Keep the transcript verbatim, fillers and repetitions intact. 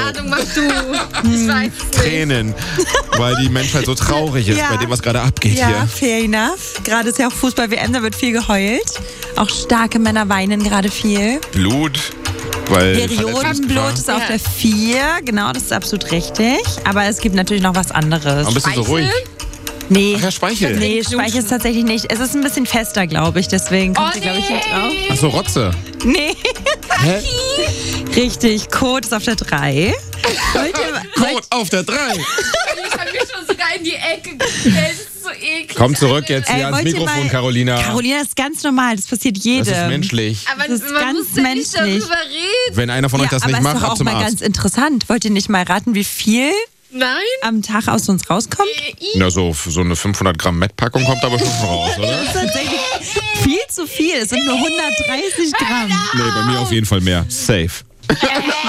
Ahnung, mach du. Ich weiß nicht. Tränen, weil die Menschheit so traurig ist Ja. bei dem, was gerade abgeht Ja, hier. fair enough. Gerade ist ja auch Fußball-W M, da wird viel geheult. Auch starke Männer weinen gerade viel. Blut, weil Periodenblut ist auf Ja. der vier, genau, das ist absolut richtig. Aber es gibt natürlich noch was anderes. Ein bisschen so ruhig. Nee, Ach ja, Speichel. nee, Speichel ist tatsächlich nicht. Es ist ein bisschen fester, glaube ich, deswegen kommt Oh, sie, glaube ich, nicht drauf. nee. Ach so, Rotze. Nee, Hä? richtig. Kot ist auf der drei. Wollt ihr, wollt, Code auf der drei. Ich habe mich schon sogar in die Ecke gestellt. Das ist so eklig. Komm zurück jetzt Ey, hier ans wollt ihr Mikrofon, mal- Carolina. Carolina, das ist ganz normal, das passiert jedem. Das ist menschlich. Aber Das ist man ganz muss ja nicht menschlich. darüber reden. Wenn einer von euch Ja, das aber nicht ist macht, doch ab auch zum mal Arzt. ganz interessant. Wollt ihr nicht mal raten, wie viel Nein? am Tag aus uns rauskommt? Na, so, so eine fünfhundert Gramm Met-Packung kommt aber schon raus, oder? Das ist tatsächlich viel zu viel. Es sind nur hundertdreißig Gramm. Nee, bei mir auf jeden Fall mehr. Safe.